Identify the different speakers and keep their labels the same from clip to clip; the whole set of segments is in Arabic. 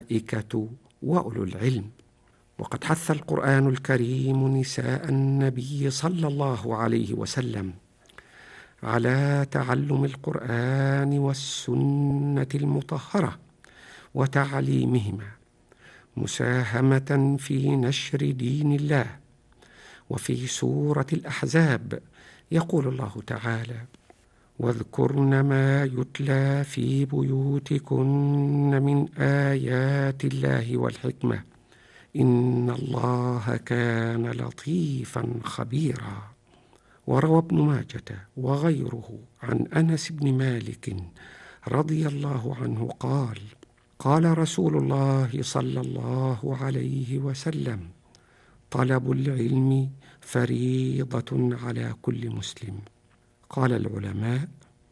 Speaker 1: الملائكة وأولو العلم. وقد حث القرآن الكريم نساء النبي صلى الله عليه وسلم على تعلم القرآن والسنة المطهرة وتعليمهما، مساهمة في نشر دين الله. وفي سورة الأحزاب يقول الله تعالى: واذكرن ما يتلى في بيوتكن من آيات الله والحكمة إن الله كان لطيفا خبيرا. وروى ابن ماجة وغيره عن أنس بن مالك رضي الله عنه قال: قال رسول الله صلى الله عليه وسلم: طلب العلم فريضة على كل مسلم. قال العلماء: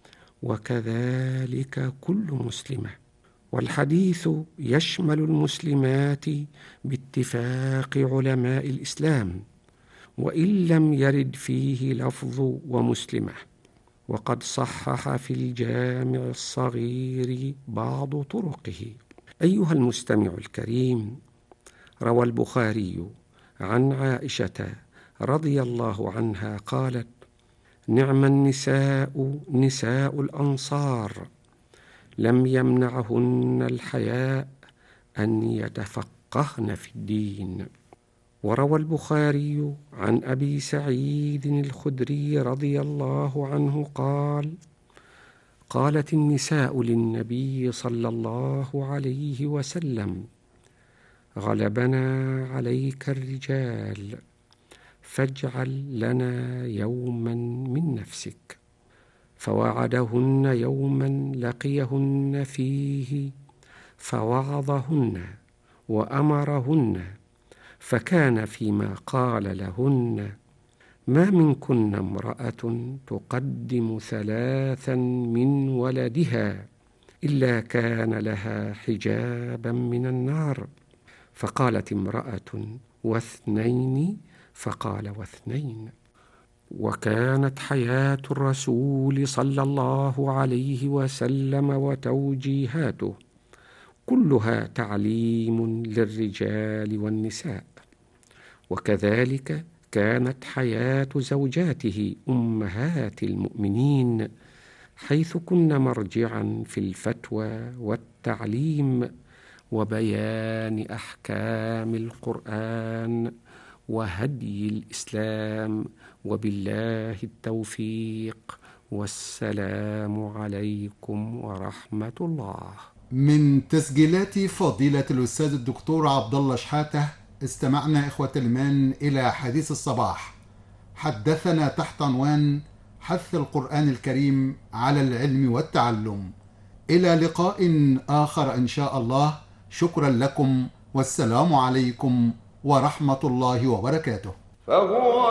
Speaker 1: وكذلك كل مسلمة. والحديث يشمل المسلمات باتفاق علماء الإسلام، وإن لم يرد فيه لفظ ومسلمة. وقد صحح في الجامع الصغير بعض طرقه. أيها المستمع الكريم، روى البخاري عن عائشة رضي الله عنها قالت: نعم النساء نساء الأنصار، لم يمنعهن الحياء أن يتفقهن في الدين. وروى البخاري عن أبي سعيد الخدري رضي الله عنه قال: قالت النساء للنبي صلى الله عليه وسلم: غلبنا عليك الرجال، فاجعل لنا يوما من نفسك. فوعدهن يوما لقيهن فيه فوعظهن وأمرهن، فكان فيما قال لهن: ما منكن امرأة تقدم 3 من ولدها إلا كان لها حجابا من النار. فقالت امرأة: 2؟ فقال: 2. وكانت حياة الرسول صلى الله عليه وسلم وتوجيهاته كلها تعليم للرجال والنساء. وكذلك كانت حياة زوجاته أمهات المؤمنين، حيث كن مرجعا في الفتوى والتعليم وبيان أحكام القرآن وهدي الإسلام. وبالله التوفيق، والسلام عليكم ورحمة الله.
Speaker 2: من تسجيلات فضيلة الأستاذ الدكتور عبد الله شحاتة استمعنا إخوة الإيمان إلى حديث الصباح، حدثنا تحت عنوان: حث القرآن الكريم على العلم والتعلم. إلى لقاء آخر إن شاء الله. شكرا لكم، والسلام عليكم ورحمة الله وبركاته.